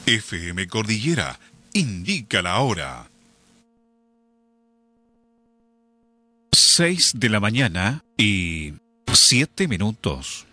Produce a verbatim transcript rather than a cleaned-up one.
F M Cordillera indica la hora. Seis de la mañana y siete minutos.